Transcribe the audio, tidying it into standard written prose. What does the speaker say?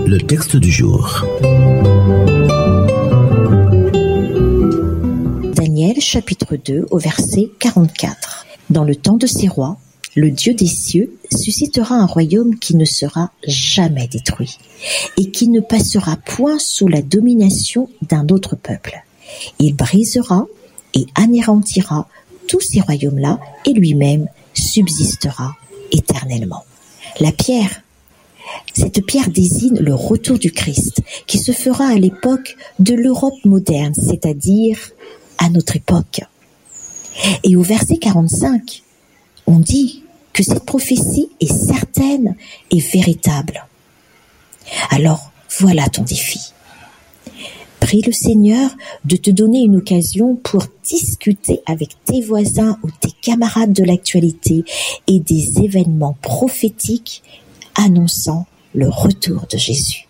Le texte du jour. Daniel chapitre 2 au verset 44. Dans le temps de ces rois, le Dieu des cieux suscitera un royaume qui ne sera jamais détruit et qui ne passera point sous la domination d'un autre peuple. Il brisera et anéantira tous ces royaumes-là et lui-même subsistera éternellement. La pierre, cette pierre désigne le retour du Christ qui se fera à l'époque de l'Europe moderne, c'est-à-dire à notre époque. Et au verset 45, on dit que cette prophétie est certaine et véritable. Alors, voilà ton défi. Prie le Seigneur de te donner une occasion pour discuter avec tes voisins ou tes camarades de l'actualité et des événements prophétiques annonçant le retour de Jésus.